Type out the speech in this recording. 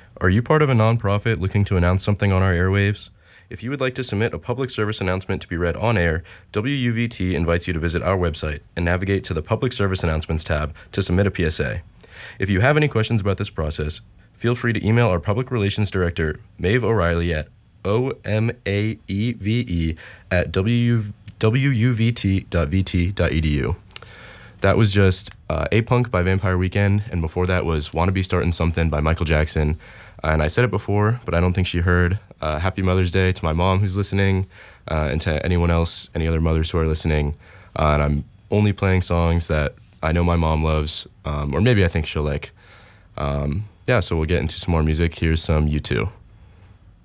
Are you part of a nonprofit looking to announce something on our airwaves? If you would like to submit a public service announcement to be read on air, WUVT invites you to visit our website and navigate to the Public Service Announcements tab to submit a PSA. If you have any questions about this process, feel free to email our Public Relations Director, Maeve O'Reilly, at omaeve@wuvt.vt.edu. That was just A-Punk by Vampire Weekend, and before that was Wanna Be Startin' Something by Michael Jackson. And I said it before, but I don't think she heard. Happy Mother's Day to my mom who's listening, and to anyone else, any other mothers who are listening. And I'm only playing songs that I know my mom loves, or maybe I think she'll like. So we'll get into some more music. Here's some U2.